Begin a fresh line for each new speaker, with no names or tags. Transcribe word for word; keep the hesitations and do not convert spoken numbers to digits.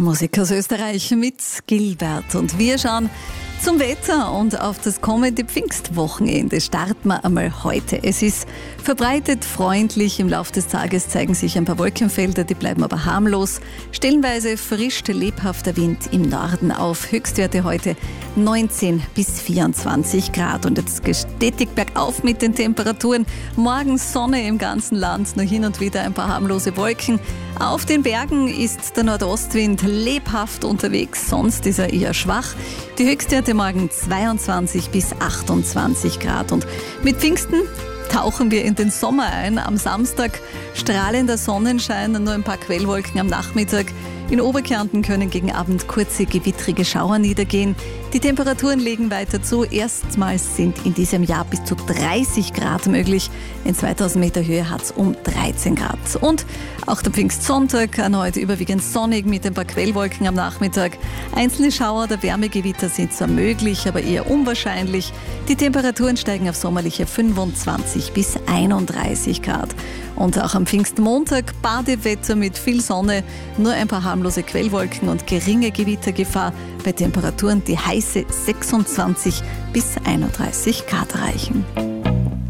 Musik aus Österreich mit Gilbert. Und wir schauen zum Wetter und auf das kommende Pfingstwochenende. Starten wir einmal heute. Es ist verbreitet freundlich. Im Laufe des Tages zeigen sich ein paar Wolkenfelder, die bleiben aber harmlos. Stellenweise frischt lebhafter Wind im Norden auf. Höchstwerte heute neunzehn bis vierundzwanzig Grad. Und jetzt stetig bergauf mit den Temperaturen. Morgen Sonne im ganzen Land, nur hin und wieder ein paar harmlose Wolken. Auf den Bergen ist der Nordostwind lebhaft unterwegs, sonst ist er eher schwach. Die Höchstwerte morgen zweiundzwanzig bis achtundzwanzig Grad. Und mit Pfingsten tauchen wir in den Sommer ein. Am Samstag strahlender Sonnenschein und nur ein paar Quellwolken am Nachmittag. In Oberkärnten können gegen Abend kurze gewittrige Schauer niedergehen. Die Temperaturen legen weiter zu. Erstmals sind in diesem Jahr bis zu dreißig Grad möglich. In zweitausend Meter Höhe hat es um dreizehn Grad. Und auch der Pfingstsonntag erneut überwiegend sonnig mit ein paar Quellwolken am Nachmittag. Einzelne Schauer oder Wärmegewitter sind zwar möglich, aber eher unwahrscheinlich. Die Temperaturen steigen auf sommerliche fünfundzwanzig bis einunddreißig Grad. Und auch am Pfingstmontag Badewetter mit viel Sonne, nur ein paar harmlose Quellwolken und geringe Gewittergefahr bei Temperaturen, die heiße sechsundzwanzig bis einunddreißig Grad erreichen.